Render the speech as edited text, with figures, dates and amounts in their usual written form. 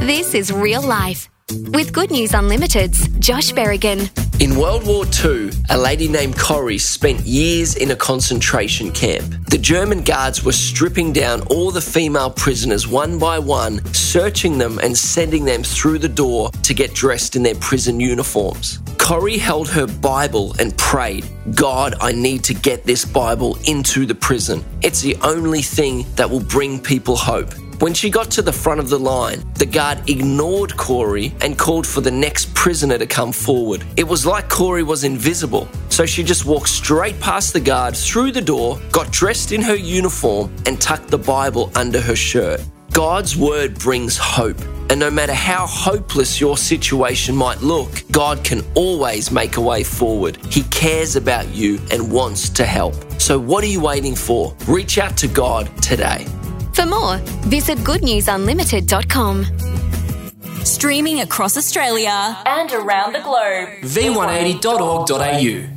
This is Real Life with Good News Unlimited's Josh Berrigan. In World War II, a lady named Corrie spent years in a concentration camp. The German guards were stripping down all the female prisoners one by one, searching them and sending them through the door to get dressed in their prison uniforms. Corrie held her Bible and prayed, "God, I need to get this Bible into the prison. It's the only thing that will bring people hope." When she got to the front of the line, the guard ignored Corrie and called for the next prisoner to come forward. It was like Corrie was invisible, so she just walked straight past the guard, through the door, got dressed in her uniform and tucked the Bible under her shirt. God's word brings hope, and no matter how hopeless your situation might look, God can always make a way forward. He cares about you and wants to help. So what are you waiting for? Reach out to God today. For more, visit goodnewsunlimited.com. Streaming across Australia and around the globe. v180.org.au